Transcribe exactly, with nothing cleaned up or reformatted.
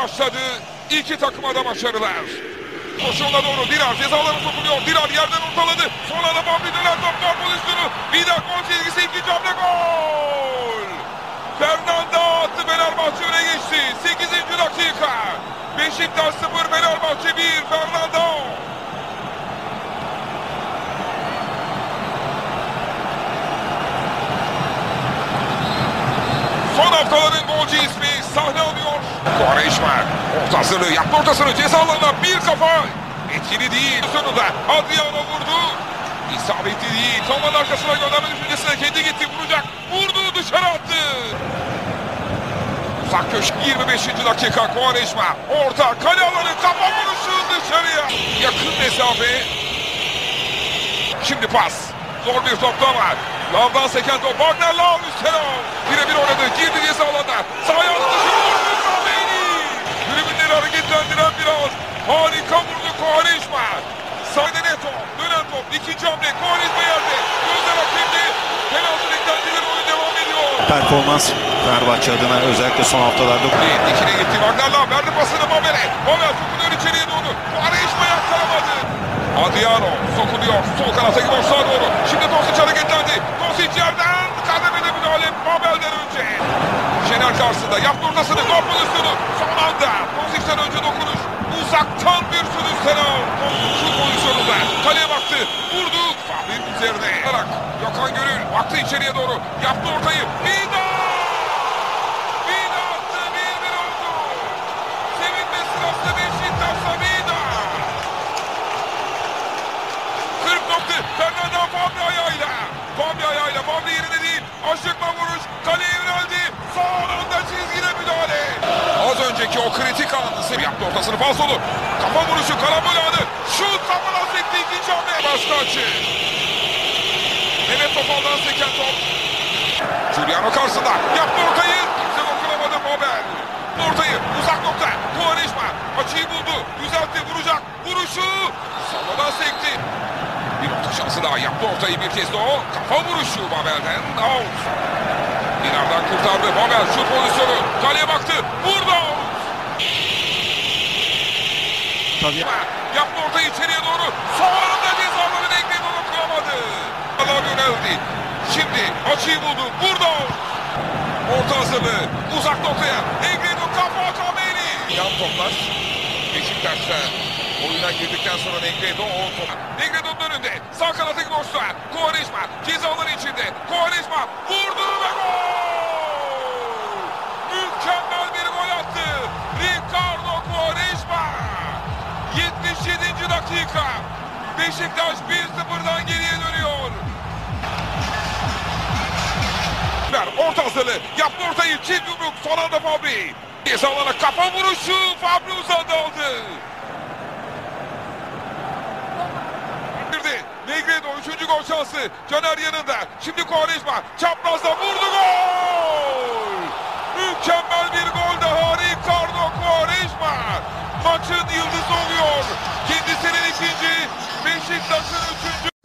başladı. İki takıma da başarılar. Koşuğuna doğru Dirar cezalarını sokuluyor. Dirar yerden ortaladı. Son anda Fabri dönen top gol pozisyonu. Vida gol çizgisi, ikinci hamle gol. Fernando attı, Fenerbahçe öne geçti. sekizinci dakika. Beşiktaş sıfır, Fenerbahçe bir. Fernando. Son haftaların golcü ismi sahne alıyor. Quaresma orta hazırlığı yaptı, ortasını ceza alanına bir kafa. Etkili değil. Sonunda Adriano vurdu. İsabetli değil. Toman arkasına gönderme düşüncesine kendi gitti, vuracak. Vurdu, dışarı attı. Uzak köşk, yirmi beşinci dakika. Quaresma orta kale alanı, kafa vuruşu dışarıya. Yakın mesafe. Şimdi pas. Zor bir top daha var. Lavdan seken top. Wagner Lav üstüne. Birebir oynadı. Girdi ceza alanına. Sahaya attı. Tribünleri hareketlendiren bir an. Harika vurdu Quaresma. Sahada ne top. Dönen top. İkinci hamle. Quaresma yerde. Gözler hakimdi. Penaltı beklentileri, oyun devam ediyor. Performans Fenerbahçe adına özellikle son haftalarda. İkine gitti. Wagner Lav verdi pasını Babel'e. Babel sokuluyor içeriye doğru. Quaresma yakalamadı. Adriano sokuluyor. Sol kanata gidiyor, sağa doğru. Şimdi Tosic hareketlendi. Tosic yerden kademede müdahale Babel'den önce. Şener karşısında yaptı ortasını. Gol pozisyonu. Son anda Tosic'ten önce dokunuş. Uzaktan bir sürü selam. Şut pozisyonunda. Kaleye baktı. Vurdu. Fabri'nin üzerine. Gökhan Gönül baktı içeriye doğru. Yaptı ortayı. Vida! Vida attı. bir bir oldu. Sevinme sırası Beşiktaş'ta Vida. kırk nokta. Fernando Fabri ayağıyla. Fabri ayağıyla. Fabri yerine değil. Aşıkla vuruş. Kaleye yöneldi. Son anda çizgide müdahale. Az önceki o kritik anı yaptı ortasını, falsolu. Kafa vuruşu, karambol anı. Şut kafadan sekti, ikinci hamle. Başka açı. Mehmet Topal'dan seken top. Giuliano karşısında. Yaptı ortayı. Kimse dokunamadı Babel. Ortayı uzak nokta. Quaresma açıyı buldu. Düzeltti, vuracak. Vuruşu. Sağdan sekti. Bir orta şansı daha, yaptı ortayı bir kez de o. Kafa vuruşu Babel'den. Out. Dinar'dan kurtardı. Babel şut pozisyonu. Kaleye baktı. Vurdu. Tabii. Yaptı ortayı içeriye doğru. Sonunda cezaları denkledi, onu kıramadı. Allah yöneldi. Şimdi açıyı buldu. Vurdu. Orta hazırlığı. Uzak noktaya. Negredo kafa Kameni. Yan toplar. Beşiktaş'ta oyuna girdikten sonra Negredo o top. Negredo'nun önünde. Sağ kanatı boşta. Quaresma cezaları içinde. Quaresma vurdu ve gol! Mükemmel bir gol attı. Ricardo Quaresma. yetmiş yedinci dakika. Beşiktaş bir sıfırdan geriye dönüyor. Orta hazırlığı. Yaptı ortayı. Çift yumruk. Son anda Fabri. Cezalarına kafa vuruşu. Fabri uzadı aldı. Negredo üçüncü gol şansı. Caner yanında. Şimdi Quaresma çaprazda vurdu, gol!